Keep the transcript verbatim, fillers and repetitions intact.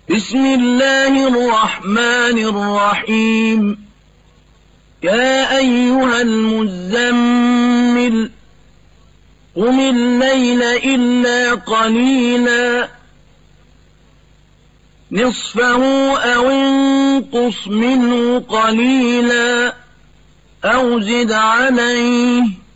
بسم الله الرحمن الرحيم يا أيها المزمل قم الليل إلا قليلا نصفه أو انقص منه قليلا أو زد عليه